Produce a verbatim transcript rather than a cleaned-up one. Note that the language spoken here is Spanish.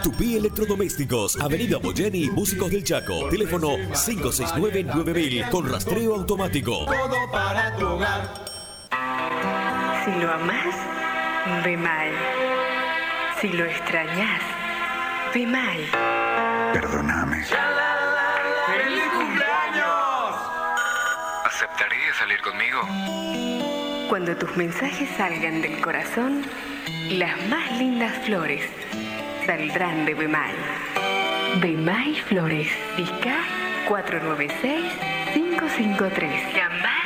Tupí Electrodomésticos, Avenida Boyeni, Músicos del Chaco. Teléfono cinco seis nueve nueve mil con rastreo automático. Todo para tu hogar. Si lo amás, ve mal. Si lo extrañas, ve mal. Perdóname. ¡Feliz cumpleaños! ¿Aceptarías salir conmigo? Cuando tus mensajes salgan del corazón, las más lindas flores saldrán de Bemay. Bemay Flores, Vizca cuatro nueve seis cinco cinco tres. Llamá